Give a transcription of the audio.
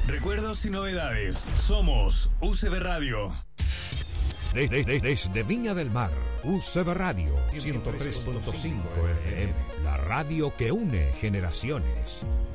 Recuerdos y novedades. Somos UCB Radio. Desde Viña del Mar, UCB Radio 103.5 FM, la radio que une generaciones.